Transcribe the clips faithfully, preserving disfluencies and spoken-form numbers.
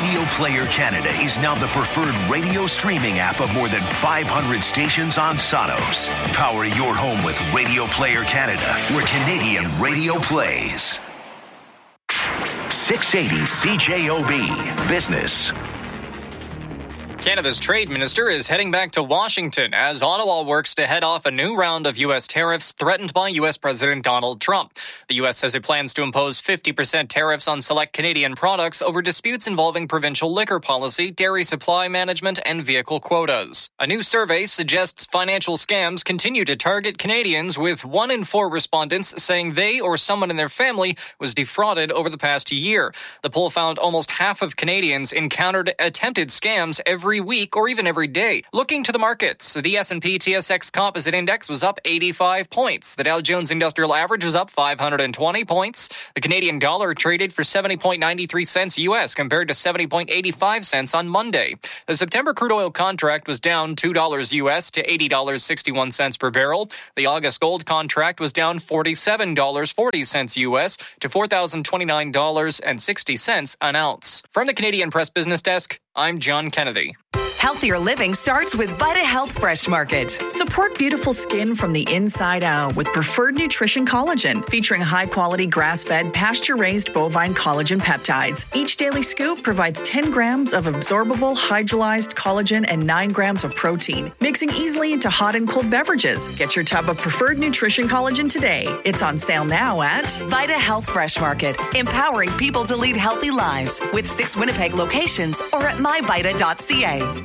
Radio Player Canada is now the preferred radio streaming app of more than five hundred stations on Sonos. Power your home with Radio Player Canada, where Canadian radio plays. six eighty C J O B Business. Canada's trade minister is heading back to Washington as Ottawa works to head off a new round of U S tariffs threatened by U S President Donald Trump. The U S says it plans to impose fifty percent tariffs on select Canadian products over disputes involving provincial liquor policy, dairy supply management, and vehicle quotas. A new survey suggests financial scams continue to target Canadians, with one in four respondents saying they or someone in their family was defrauded over the past year. The poll found almost half of Canadians encountered attempted scams every week or even every day. Looking to the markets, the S and P T S X Composite Index was up eighty-five points. The Dow Jones Industrial Average was up five hundred twenty points. The Canadian dollar traded for seventy point nine three cents U S compared to seventy point eight five cents on Monday. The September crude oil contract was down two dollars U S to eighty dollars and sixty-one cents per barrel. The August gold contract was down forty-seven dollars and forty cents U S to four thousand twenty-nine dollars and sixty cents an ounce. From the Canadian Press Business Desk, I'm John Kennedy. Healthier living starts with Vita Health Fresh Market. Support beautiful skin from the inside out with Preferred Nutrition Collagen, featuring high-quality grass-fed, pasture-raised bovine collagen peptides. Each daily scoop provides ten grams of absorbable hydrolyzed collagen and nine grams of protein, mixing easily into hot and cold beverages. Get your tub of Preferred Nutrition Collagen today. It's on sale now at Vita Health Fresh Market, empowering people to lead healthy lives with six Winnipeg locations or at my vita dot c a.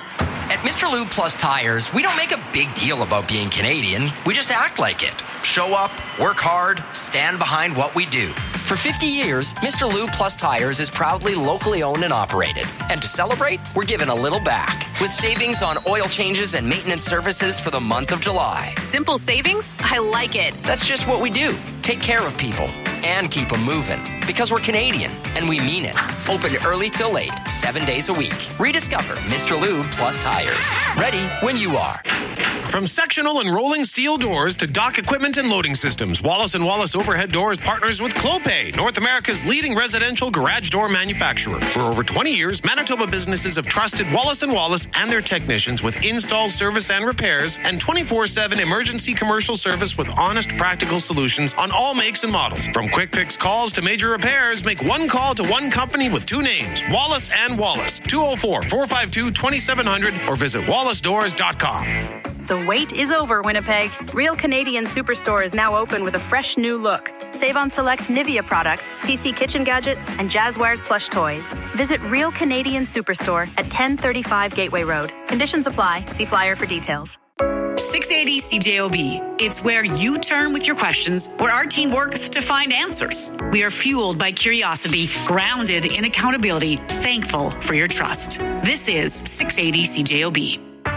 At Mister Lube Plus Tires, we don't make a big deal about being Canadian. We just act like it. Show up, work hard, stand behind what we do. For fifty years, Mister Lube Plus Tires is proudly locally owned and operated. And to celebrate, we're giving a little back with savings on oil changes and maintenance services for the month of July. Simple savings? I like it. That's just what we do. Take care of people and keep them moving. Because we're Canadian, and we mean it. Open early till late, seven days a week. Rediscover Mister Lube Plus Tires. Ready when you are. From sectional and rolling steel doors to dock equipment and loading systems, Wallace and Wallace Overhead Doors partners with Clopay, North America's leading residential garage door manufacturer. For over twenty years, Manitoba businesses have trusted Wallace and Wallace and their technicians with install, service, and repairs, and twenty-four seven emergency commercial service with honest, practical solutions on all makes and models. From quick fix calls to major repairs, make one call to one company with two names, Wallace and Wallace, two oh four, four five two, two seven zero zero, or visit wallace doors dot com. The wait is over, Winnipeg. Real Canadian Superstore is now open with a fresh new look. Save on select Nivea products, P C kitchen gadgets, and Jazzwares plush toys. Visit Real Canadian Superstore at ten thirty-five Gateway Road. Conditions apply. See flyer for details. six eighty C J O B. It's where you turn with your questions, where our team works to find answers. We are fueled by curiosity, grounded in accountability, thankful for your trust. This is six eighty C J O B.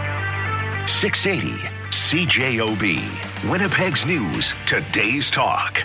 six eighty C J O B. Winnipeg's News, today's talk.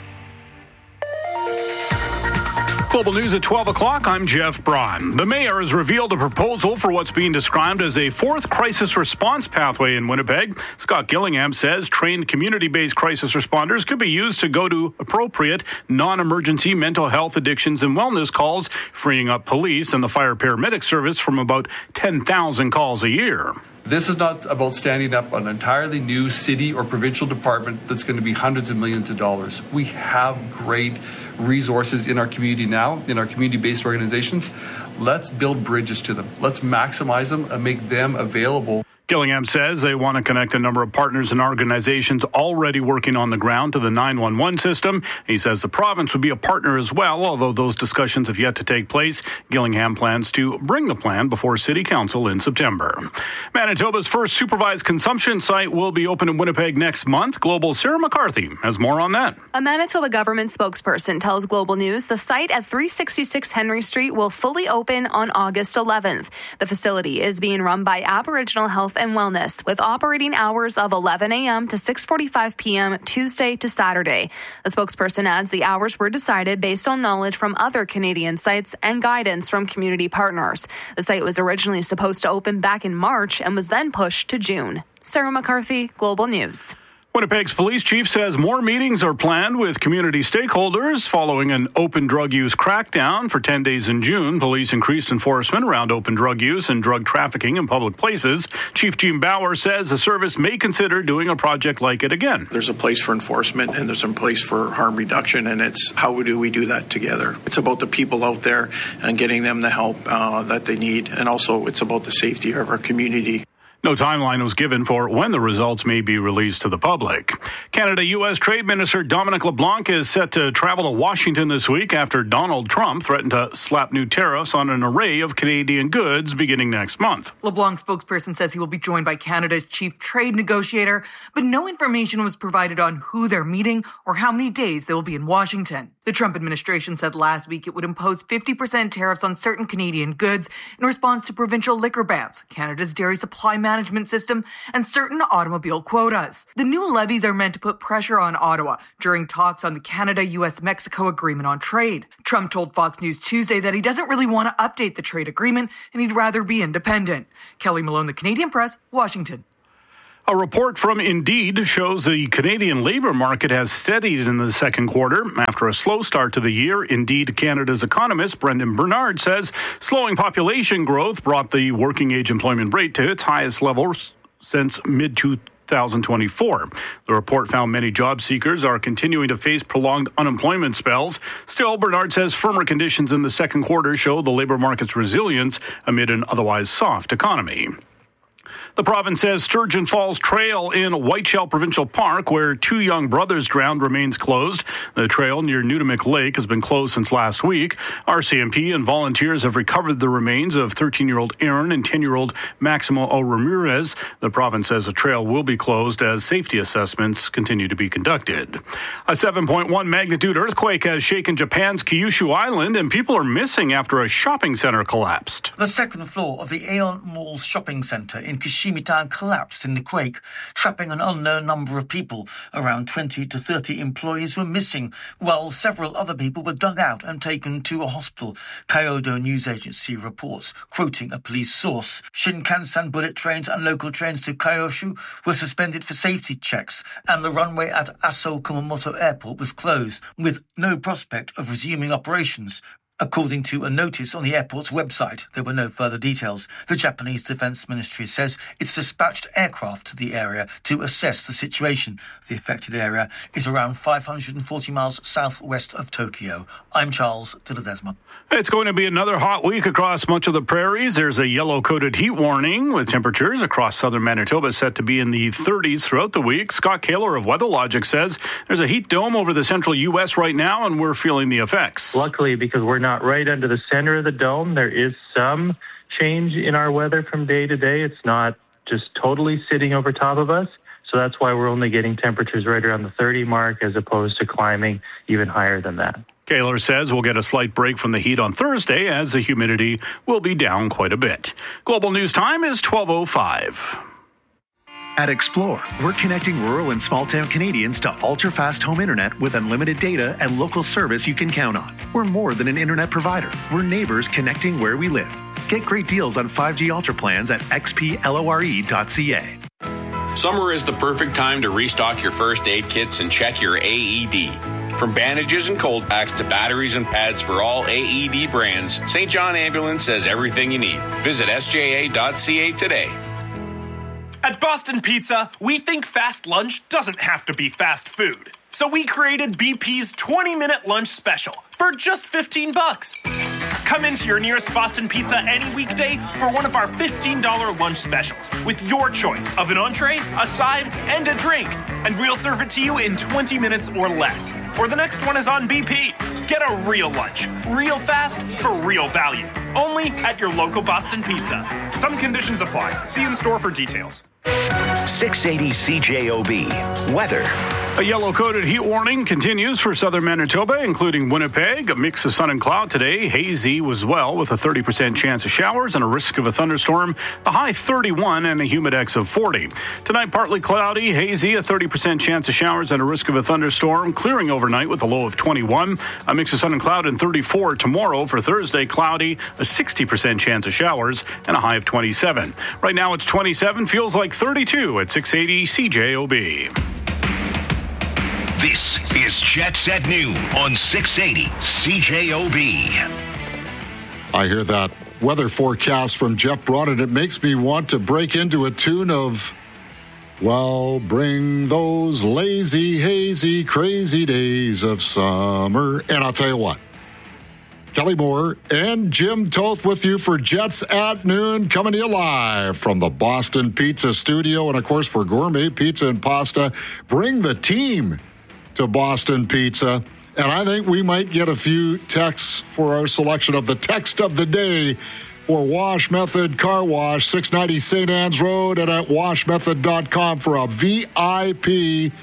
Global News at twelve o'clock, I'm Jeff Braun. The mayor has revealed a proposal for what's being described as a fourth crisis response pathway in Winnipeg. Scott Gillingham says trained community-based crisis responders could be used to go to appropriate non-emergency mental health, addictions, and wellness calls, freeing up police and the fire paramedic service from about ten thousand calls a year. This is not about standing up an entirely new city or provincial department that's going to be hundreds of millions of dollars. We have great resources in our community now, in our community-based organizations. Let's build bridges to them. Let's maximize them and make them available. Gillingham says they want to connect a number of partners and organizations already working on the ground to the nine one one system. He says the province would be a partner as well, although those discussions have yet to take place. Gillingham plans to bring the plan before City Council in September. Manitoba's first supervised consumption site will be open in Winnipeg next month. Global's Sarah McCarthy has more on that. A Manitoba government spokesperson tells Global News the site at three sixty-six Henry Street will fully open on August eleventh. The facility is being run by Aboriginal Health and Wellness, with operating hours of eleven a.m. to six forty-five p.m. Tuesday to Saturday. The spokesperson adds the hours were decided based on knowledge from other Canadian sites and guidance from community partners. The site was originally supposed to open back in March and was then pushed to June. Sarah McCarthy, Global News. Winnipeg's police chief says more meetings are planned with community stakeholders following an open drug use crackdown. For ten days in June, police increased enforcement around open drug use and drug trafficking in public places. Chief Gene Bauer says the service may consider doing a project like it again. There's a place for enforcement and there's a place for harm reduction, and it's how do we do that together? It's about the people out there and getting them the help uh, that they need, and also it's about the safety of our community. No timeline was given for when the results may be released to the public. Canada-U S Trade Minister Dominic LeBlanc is set to travel to Washington this week after Donald Trump threatened to slap new tariffs on an array of Canadian goods beginning next month. LeBlanc's spokesperson says he will be joined by Canada's chief trade negotiator, but no information was provided on who they're meeting or how many days they will be in Washington. The Trump administration said last week it would impose fifty percent tariffs on certain Canadian goods in response to provincial liquor bans, Canada's dairy supply management system, and certain automobile quotas. The new levies are meant to put pressure on Ottawa during talks on the Canada-U S Mexico Agreement on Trade. Trump told Fox News Tuesday that he doesn't really want to update the trade agreement and he'd rather be independent. Kelly Malone, The Canadian Press, Washington. A report from Indeed shows the Canadian labour market has steadied in the second quarter. After a slow start to the year, Indeed Canada's economist Brendan Bernard says slowing population growth brought the working age employment rate to its highest level since mid two thousand twenty-four. The report found many job seekers are continuing to face prolonged unemployment spells. Still, Bernard says firmer conditions in the second quarter show the labour market's resilience amid an otherwise soft economy. The province says Sturgeon Falls Trail in Whiteshell Provincial Park, where two young brothers drowned, remains closed. The trail near Nudimick Lake has been closed since last week. R C M P and volunteers have recovered the remains of thirteen-year-old Aaron and ten-year-old Maximo O. Ramirez. The province says the trail will be closed as safety assessments continue to be conducted. A seven point one magnitude earthquake has shaken Japan's Kyushu Island, and people are missing after a shopping center collapsed. The second floor of the Aeon Mall's shopping center in Kishimi Town collapsed in the quake, trapping an unknown number of people. Around twenty to thirty employees were missing, while several other people were dug out and taken to a hospital, Kyodo News Agency reports, quoting a police source. Shinkansen bullet trains and local trains to Kyushu were suspended for safety checks, and the runway at Aso Kumamoto Airport was closed, with no prospect of resuming operations. According to a notice on the airport's website, there were no further details. The Japanese Defense Ministry says it's dispatched aircraft to the area to assess the situation. The affected area is around five hundred forty miles southwest of Tokyo. I'm Charles de Ledesma. It's going to be another hot week across much of the prairies. There's a yellow-coated heat warning with temperatures across southern Manitoba set to be in the thirties throughout the week. Scott Kaler of WeatherLogic says there's a heat dome over the central U S right now, and we're feeling the effects. Luckily, because we're not right under the center of the dome, there is some change in our weather from day to day. It's not just totally sitting over top of us. So that's why we're only getting temperatures right around the thirty mark as opposed to climbing even higher than that. Kaler says we'll get a slight break from the heat on Thursday as the humidity will be down quite a bit. Global News Time is twelve oh five. At Explore, we're connecting rural and small-town Canadians to ultra-fast home internet with unlimited data and local service you can count on. We're more than an internet provider. We're neighbors connecting where we live. Get great deals on five G Ultra plans at x p lore dot c a. Summer is the perfect time to restock your first aid kits and check your A E D. From bandages and cold packs to batteries and pads for all A E D brands, Saint John Ambulance has everything you need. Visit s j a dot c a today. At Boston Pizza, we think fast lunch doesn't have to be fast food. So we created B P's twenty-minute lunch special for just fifteen bucks. Come into your nearest Boston Pizza any weekday for one of our fifteen dollars lunch specials with your choice of an entree, a side, and a drink. And we'll serve it to you in twenty minutes or less. Or the next one is on B P. Get a real lunch, real fast, for real value. Only at your local Boston Pizza. Some conditions apply. See in store for details. six eighty C J O B. Weather. A yellow-coated heat warning continues for southern Manitoba, including Winnipeg. A mix of sun and cloud today. Hazy as well, with a thirty percent chance of showers and a risk of a thunderstorm. The high thirty-one and a humidex of forty. Tonight, partly cloudy, hazy, a thirty percent chance of showers and a risk of a thunderstorm. Clearing overnight with a low of twenty-one. A mix of sun and cloud and thirty-four tomorrow. For Thursday, cloudy, a sixty percent chance of showers and a high of twenty-seven. Right now, it's twenty-seven. Feels like thirty-two at six eighty C J O B. This is Jets at Noon on six eighty C J O B. I hear that weather forecast from Jeff Braun, and it makes me want to break into a tune of, well, bring those lazy, hazy, crazy days of summer. And I'll tell you what, Kelly Moore and Jim Toth with you for Jets at Noon, coming to you live from the Boston Pizza Studio. And, of course, for gourmet pizza and pasta, bring the team to Boston Pizza. And I think we might get a few texts for our selection of the text of the day for Wash Method Car Wash, six ninety Saint Anne's Road, and at wash method dot com for a V I P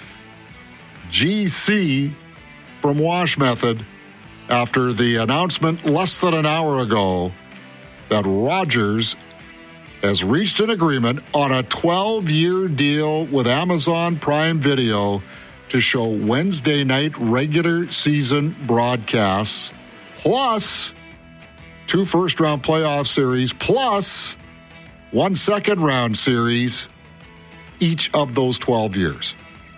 G C from Wash Method after the announcement less than an hour ago that Rogers has reached an agreement on a twelve-year deal with Amazon Prime Video to show Wednesday night regular season broadcasts, plus two first-round playoff series, plus one second-round series, each of those twelve years.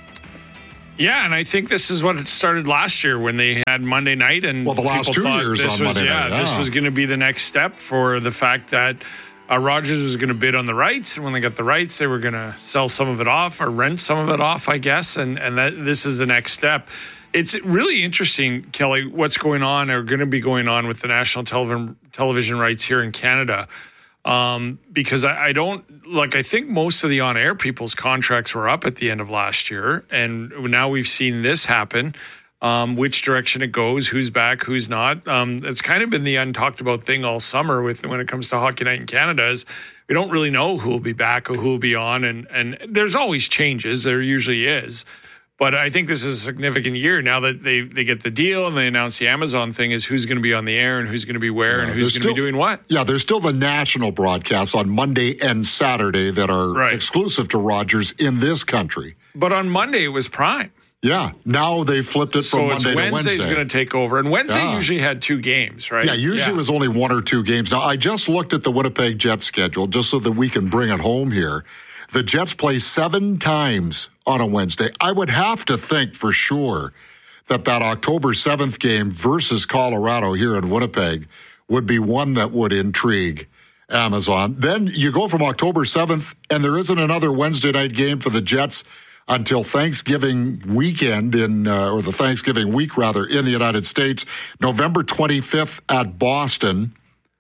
Yeah, and I think this is what it started last year when they had Monday night, and well, the last two years this on was, Monday yeah, night. Yeah, this was going to be the next step for the fact that uh, Rogers was going to bid on the rights, and when they got the rights, they were going to sell some of it off or rent some of it off, I guess, and and that this is the next step. It's really interesting, Kelly, what's going on or going to be going on with the national television television rights here in Canada. Um, because I, I don't like, I think most of the on-air people's contracts were up at the end of last year. And now we've seen this happen, um, which direction it goes, who's back, who's not. Um, it's kind of been the untalked about thing all summer with when it comes to Hockey Night in Canada is we don't really know who will be back or who will be on. And, and there's always changes. There usually is. But I think this is a significant year now that they, they get the deal and they announce the Amazon thing is who's going to be on the air and who's going to be where yeah, and who's going to be doing what. Yeah, there's still the national broadcasts on Monday and Saturday that are right. exclusive to Rogers in this country. But on Monday it was Prime. Yeah, now they flipped it from so Monday it's to Wednesday. Wednesday's going to take over. And Wednesday yeah. usually had two games, right? Yeah, usually yeah. it was only one or two games. Now, I just looked at the Winnipeg Jets schedule just so that we can bring it home here. The Jets play seven times on a Wednesday. I would have to think for sure that that October seventh game versus Colorado here in Winnipeg would be one that would intrigue Amazon. Then you go from October seventh, and there isn't another Wednesday night game for the Jets until Thanksgiving weekend in, uh, or the Thanksgiving week rather, in the United States, November twenty-fifth at Boston.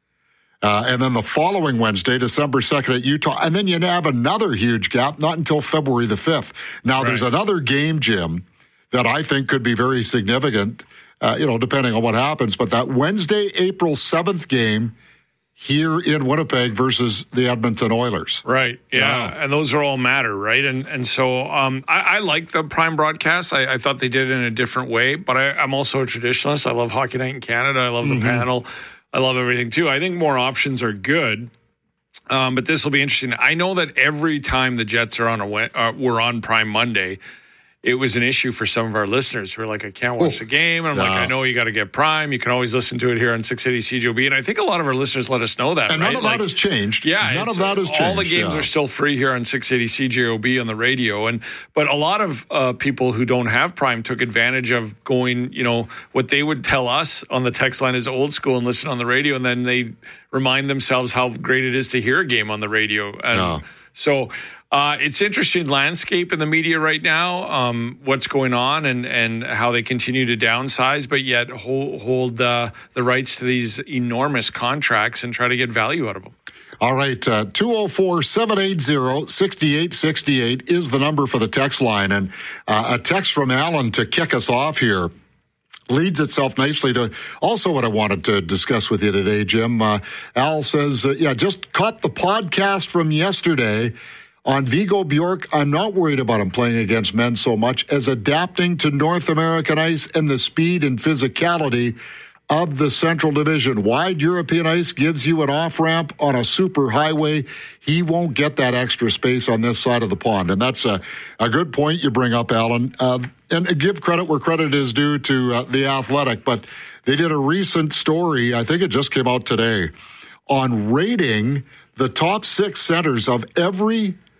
Uh, and then the following Wednesday, December second at Utah. And then you have another huge gap, not until February the fifth. Now, right. there's another game, Jim, that I think could be very significant, uh, you know, depending on what happens. But that Wednesday, April seventh game here in Winnipeg versus the Edmonton Oilers. Right, yeah. yeah. And those are all matter, right? And and so um, I, I like the Prime broadcast. I, I thought they did it in a different way. But I, I'm also a traditionalist. I love Hockey Night in Canada. I love the mm-hmm. panel. I love everything, too. I think more options are good, um, but this will be interesting. I know that every time the Jets are on a uh, were on Prime Monday, it was an issue for some of our listeners who are like, I can't watch oh, the game. And I'm yeah. like, I know you got to get Prime. You can always listen to it here on six eighty C J O B. And I think a lot of our listeners let us know that. And right? none of like, that has changed. Yeah. None of that has changed. All the games yeah. are still free here on six eighty C J O B on the radio. And But a lot of uh, people who don't have Prime took advantage of going, you know, what they would tell us on the text line is old school and listen on the radio. And then they remind themselves how great it is to hear a game on the radio. And yeah. so... Uh, it's interesting landscape in the media right now, um, what's going on and, and how they continue to downsize, but yet hold, hold uh, the rights to these enormous contracts and try to get value out of them. All right, uh, two oh four, seven eight zero, six eight six eight is the number for the text line. And uh, a text from Alan to kick us off here leads itself nicely to also what I wanted to discuss with you today, Jim. Uh, Al says, uh, yeah, just caught the podcast from yesterday on Vigo Bjork. I'm not worried about him playing against men so much as adapting to North American ice and the speed and physicality of the Central Division. Wide European ice gives you an off-ramp on a super highway. He won't get that extra space on this side of the pond. And that's a, a good point you bring up, Alan. Uh, and give credit where credit is due to uh, The Athletic. But they did a recent story, I think it just came out today, on rating the top six centers of every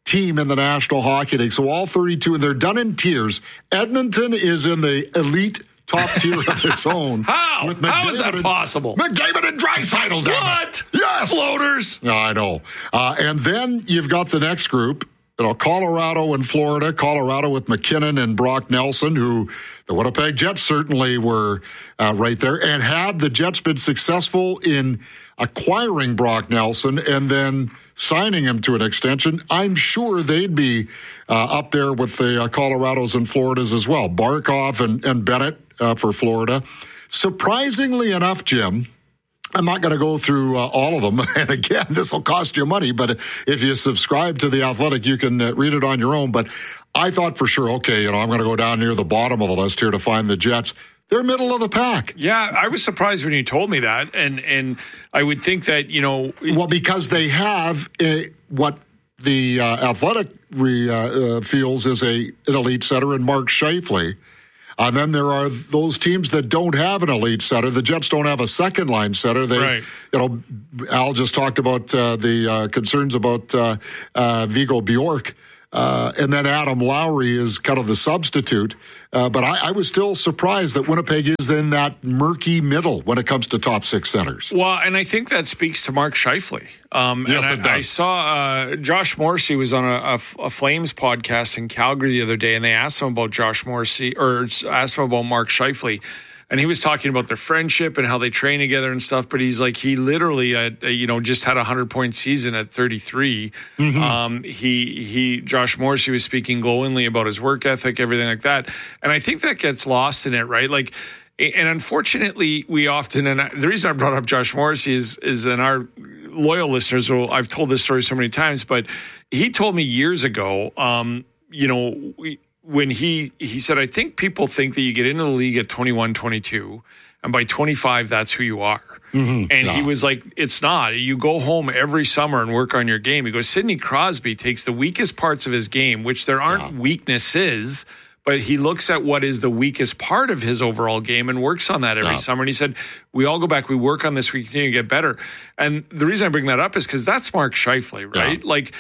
team in the National Hockey League. So all thirty-two, and they're done in tiers. Edmonton is in the elite top tier of its own. How? With How is that and, possible? McDavid and Draisaitl. What? Yes. Floaters. No, I know. Uh, and then you've got the next group. You know, Colorado and Florida. Colorado with McKinnon and Brock Nelson, who the Winnipeg Jets certainly were uh, right there. And had the Jets been successful in acquiring Brock Nelson and then signing him to an extension, I'm sure they'd be uh, up there with the uh, Colorados and Floridas as well. Barkov and, and Bennett uh, for Florida. Surprisingly enough, Jim, I'm not going to go through uh, all of them. And again, this will cost you money. But if you subscribe to The Athletic, you can uh, read it on your own. But I thought for sure, okay, you know, I'm going to go down near the bottom of the list here to find the Jets. They're middle of the pack. Yeah, I was surprised when you told me that. And and I would think that, you know. Well, because they have a, what the uh, Athletic re, uh, uh, feels is a an elite setter in Mark Scheifele. And then there are those teams that don't have an elite setter. The Jets don't have a second line setter. They, right. you know, Al just talked about uh, the uh, concerns about uh, uh, Viggo Bjork. Uh, and then Adam Lowry is kind of the substitute. Uh, but I, I was still surprised that Winnipeg is in that murky middle when it comes to top six centers. Well, and I think that speaks to Mark Scheifele. Um, yes, and it I, does. I saw uh, Josh Morrissey was on a, a, a Flames podcast in Calgary the other day, and they asked him about Josh Morrissey, or asked him about Mark Scheifele. And he was talking about their friendship and how they train together and stuff. But he's like, he literally, uh, you know, just had a hundred-point season at thirty-three. Mm-hmm. Um, he, he, Josh Morrissey was speaking glowingly about his work ethic, everything like that. And I think that gets lost in it, right? Like, and unfortunately, we often, and I, the reason I brought up Josh Morrissey is, is in our loyal listeners, well, I've told this story so many times, but he told me years ago, um, you know, we, when he, he said, I think people think that you get into the league at twenty-one, twenty-two, and by twenty-five, that's who you are. Mm-hmm. And yeah. he was like, it's not. You go home every summer and work on your game. He goes, Sidney Crosby takes the weakest parts of his game, which there aren't yeah. weaknesses, but he looks at what is the weakest part of his overall game and works on that every yeah. summer. And he said, we all go back, we work on this, we continue to get better. And the reason I bring that up is because that's Mark Scheifele, right? Yeah. Like,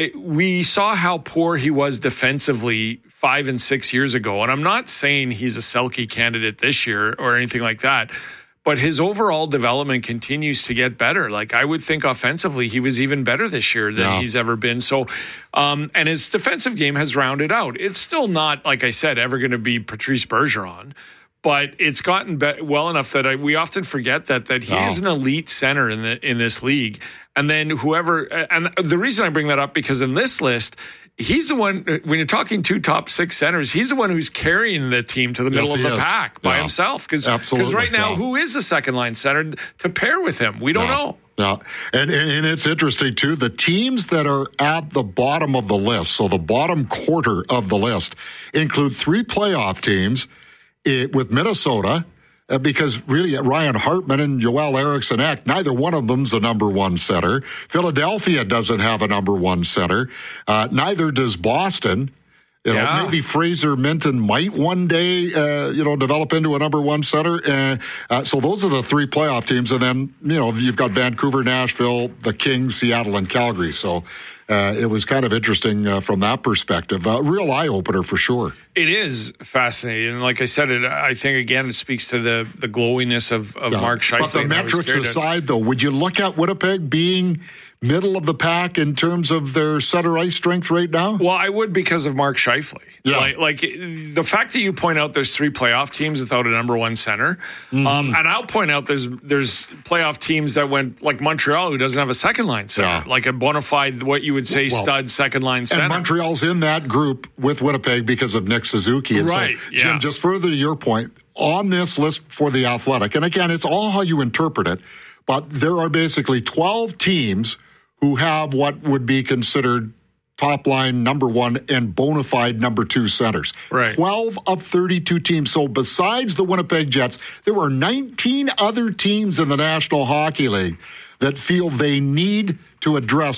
we saw how poor he was defensively five and six years ago. And I'm not saying he's a Selke candidate this year or anything like that, but his overall development continues to get better. Like, I would think offensively, he was even better this year than yeah. he's ever been. So, um, and his defensive game has rounded out. It's still not, like I said, ever going to be Patrice Bergeron, but it's gotten be- well enough that I, we often forget that that he no. is an elite center in the in this league. And then whoever, and the reason I bring that up, because in this list, he's the one, when you're talking two top six centers, he's the one who's carrying the team to the middle yes, of the is. pack by yeah. himself. Because right now, yeah. who is the second line center to pair with him? We don't yeah. know. Yeah, and, and it's interesting, too. The teams that are at the bottom of the list, so the bottom quarter of the list, include three playoff teams it, with Minnesota, Uh, because really Ryan Hartman and Joel Eriksson Ek, neither one of them's a number one center. Philadelphia doesn't have a number one center. Uh, neither does Boston. You know, yeah. maybe Fraser Minton might one day, uh, you know, develop into a number one center. Uh, uh, so those are the three playoff teams. And then, you know, you've got Vancouver, Nashville, the Kings, Seattle, and Calgary. So uh, it was kind of interesting uh, from that perspective. A uh, real eye-opener for sure. It is fascinating. And like I said, it, I think, again, it speaks to the, the glowiness of, of yeah. Mark Scheifele. But the metrics aside, though, would you look at Winnipeg being middle of the pack in terms of their center ice strength right now? Well, I would, because of Mark Scheifele. Yeah. Like, like the fact that you point out there's three playoff teams without a number one center. Mm-hmm. Um, and I'll point out there's there's playoff teams that went, like Montreal, who doesn't have a second line center. Yeah. Like a bona fide, what you would say, well, stud second line center. And Montreal's in that group with Winnipeg because of Nick Suzuki. And right. so, yeah. Jim, just further to your point, on this list for the Athletic, and again, it's all how you interpret it, but there are basically twelve teams who have what would be considered top line number one and bona fide number two centers. Right. twelve of thirty-two teams. So besides the Winnipeg Jets, there were nineteen other teams in the National Hockey League that feel they need to address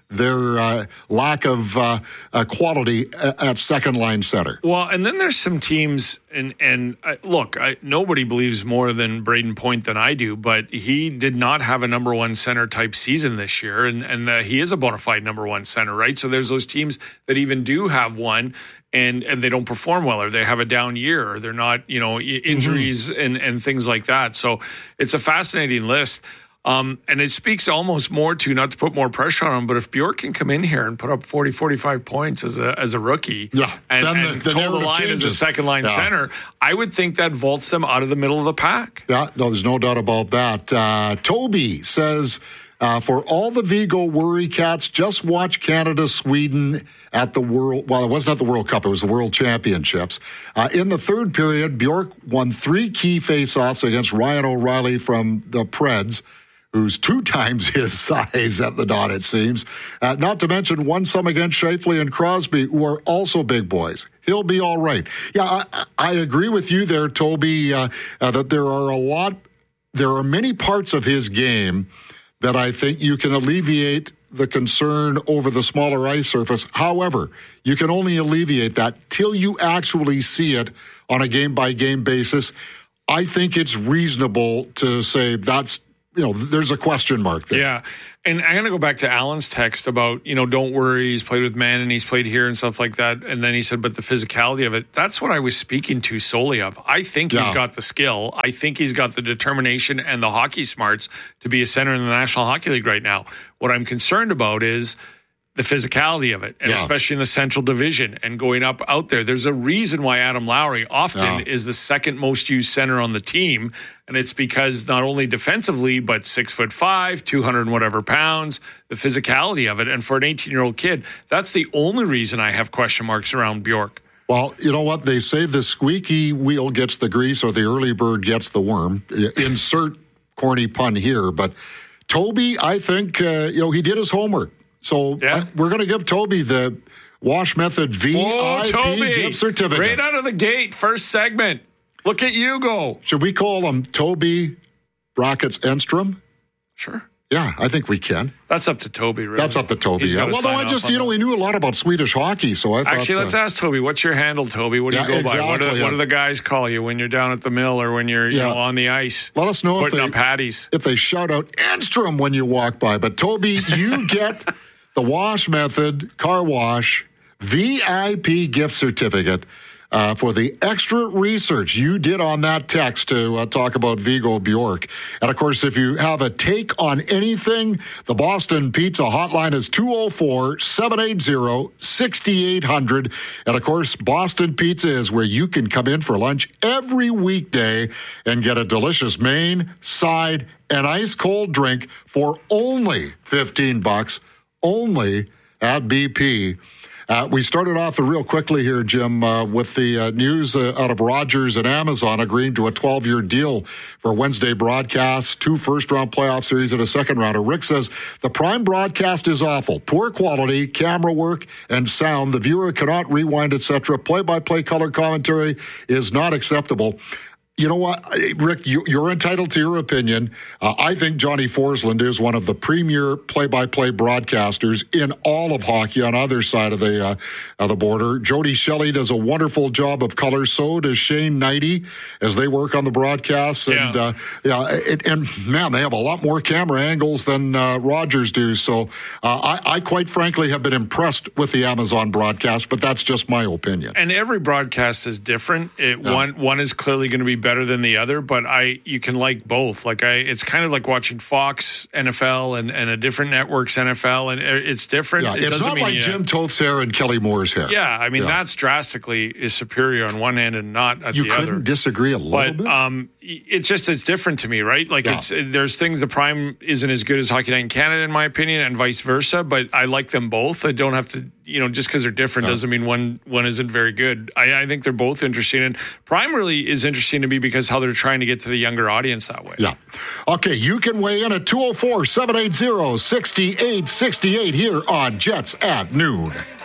their uh, lack of uh, uh, quality at second line center. Well, and then there's some teams, and and uh, look, I, nobody believes more than Braden Point than I do, but he did not have a number one center type season this year, and and uh, he is a bona fide number one center, right? So there's those teams that even do have one, and and they don't perform well, or they have a down year, or they're not, you know, injuries mm-hmm. and and things like that. So it's a fascinating list. Um, and it speaks almost more to, not to put more pressure on him, but if Bjork can come in here and put up forty, forty-five points as a as a rookie yeah, and, then and the, the toe the line changes. as a second-line yeah. center, I would think that vaults them out of the middle of the pack. Yeah, no, there's no doubt about that. Uh, Toby says, uh, for all the Vigo worry cats, just watch Canada, Sweden at the World, well, it wasn't at the World Cup, it was the World Championships. Uh, in the third period, Bjork won three key face-offs against Ryan O'Reilly from the Preds, who's two times his size at the dot, it seems. Uh, not to mention won some against Scheifele and Crosby, who are also big boys. He'll be all right. Yeah, I, I agree with you there, Toby, uh, uh, that there are a lot, there are many parts of his game that I think you can alleviate the concern over the smaller ice surface. However, you can only alleviate that till you actually see it on a game-by-game basis. I think it's reasonable to say that's, you know, there's a question mark there. Yeah. And I'm going to go back to Alan's text about, you know, don't worry, he's played with men and he's played here and stuff like that. And then he said, but the physicality of it, that's what I was speaking to solely of. I think yeah. he's got the skill. I think he's got the determination and the hockey smarts to be a center in the National Hockey League right now. What I'm concerned about is the physicality of it, and yeah. especially in the Central Division and going up out there. There's a reason why Adam Lowry often yeah. is the second most used center on the team, and it's because not only defensively, but six foot five, two hundred and whatever pounds, the physicality of it. And for an eighteen-year-old kid, that's the only reason I have question marks around Bjork. Well, you know what? They say the squeaky wheel gets the grease or the early bird gets the worm. Insert corny pun here, but Toby, I think, uh, you know, he did his homework. So yeah. uh, we're going to give Toby the Wash Method V I P Toby, gift certificate. Right out of the gate, first segment. Look at you go. Should we call him Toby Brackets Enstrom? Sure. Yeah, I think we can. That's up to Toby, really. That's up to Toby. Yeah. Well, no, I just, you know, we knew a lot about Swedish hockey, so I thought... Actually, let's uh, ask Toby. What's your handle, Toby? What do yeah, you go exactly, by? What do, yeah. what do the guys call you when you're down at the mill or when you're yeah. you know, on the ice? Let us know if they, up patties. if they shout out Enstrom when you walk by. But, Toby, you get the Wash Method Car Wash V I P gift certificate uh, for the extra research you did on that text to uh, talk about Vigo Bjork. And, of course, if you have a take on anything, the Boston Pizza hotline is two oh four, seven eight zero, six eight zero zero. And, of course, Boston Pizza is where you can come in for lunch every weekday and get a delicious main, side, and ice-cold drink for only fifteen bucks, only at B P. Uh, we started off real quickly here, Jim, uh, with the uh, news uh, out of Rogers and Amazon agreeing to a twelve-year deal for Wednesday broadcasts, two first-round playoff series and a second-rounder. Rick says the Prime broadcast is awful. Poor quality, camera work, and sound. The viewer cannot rewind, et cetera. Play-by-play color commentary is not acceptable. You know what, Rick, you, you're entitled to your opinion. Uh, I think Johnny Forsland is one of the premier play-by-play broadcasters in all of hockey on either side of the uh, of the border. Jody Shelley does a wonderful job of color. So does Shane Knighty as they work on the broadcasts. And, yeah, uh, yeah it, and man, they have a lot more camera angles than uh, Rogers do. So uh, I, I quite frankly have been impressed with the Amazon broadcast, but that's just my opinion. And every broadcast is different. It, yeah. One one is clearly going to be better than the other, but I you can like both. Like I, it's kind of like watching Fox N F L and, and a different network's N F L, and it's different. Yeah, it it's not like Jim Toth's hair and Kelly Moore's hair. Yeah, I mean yeah. that's drastically is superior on one hand and not at you the other. You couldn't disagree a little but, bit. Um, it's just it's different to me, right? Like yeah. it's there's things the Prime isn't as good as Hockey Night in Canada, in my opinion, and vice versa. But I like them both. I don't have to. You know, just because they're different yeah. doesn't mean one one isn't very good. I, I think they're both interesting. And Prime really is interesting to me because how they're trying to get to the younger audience that way. Yeah. Okay, you can weigh in at two oh four, seven eight zero, six eight six eight here on Jets at Noon.